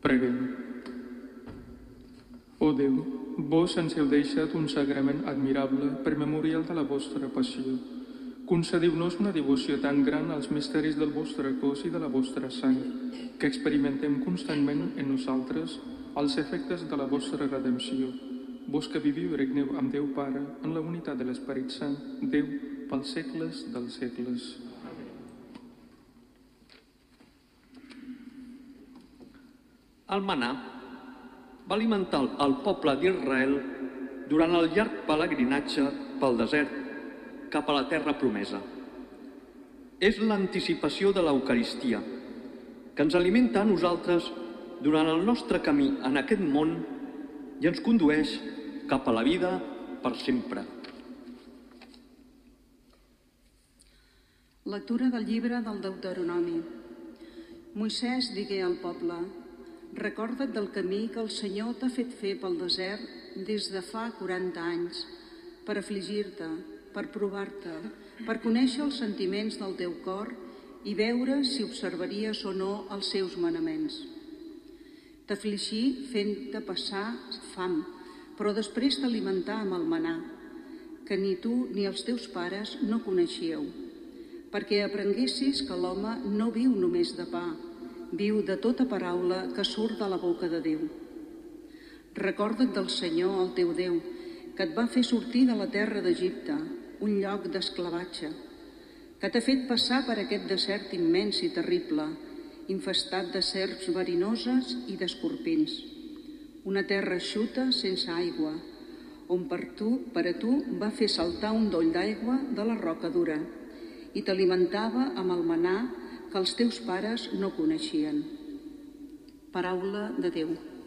Preguem. Ó Déu, vos ens heu deixat un sagrament admirable per memorial de la vostra passió. Concediu-nos una devoció tan gran als misteris del vostre cos i de la vostra sang, que experimentem constantment en nosaltres els efectes de la vostra redempció. Vos que viviu i regneu amb Déu Pare, en la unitat de l'Esperit Sant, Déu, pels segles dels segles. El manà va alimentar el poble d'Israel durant el llarg pelegrinatge pel desert cap a la terra promesa. És l'anticipació de l'Eucaristia, que ens alimenta a nosaltres durant el nostre camí en aquest món i ens condueix cap a la vida per sempre. Lectura del llibre del Deuteronomi. Moisès digué al poble: recorda't del camí que el Senyor t'ha fet fer pel desert des de fa 40 anys, per afligir-te, per provar-te, per conèixer els sentiments del teu cor i veure si observaries o no els seus manaments. T'afligí fent-te passar fam, però després t'alimentà amb el manà, que ni tu ni els teus pares no coneixíeu, perquè aprenguessis que l'home no viu només de pa, viu de tota paraula que surt de la boca de Déu. Recorda't del Senyor, el teu Déu, que et va fer sortir de la terra d'Egipte, un lloc d'esclavatge, que t'ha fet passar per aquest desert immens i terrible, infestat de serps verinoses i d'escorpins, una terra eixuta sense aigua, on per a tu va fer saltar un doll d'aigua de la roca dura i t'alimentava amb el manà que els teus pares no coneixien. Paraula de Déu.